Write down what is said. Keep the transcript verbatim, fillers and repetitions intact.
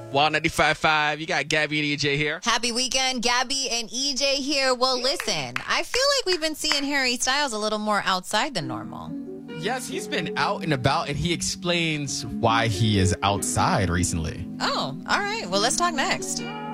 one ninety-five point five. You got Gabby and E J here. Happy weekend, Gabby and E J here. Well, listen, I feel like we've been seeing Harry Styles a little more outside than normal. Yes, he's been out and about, and he explains why he is outside recently. Oh, all right. Well, let's talk next.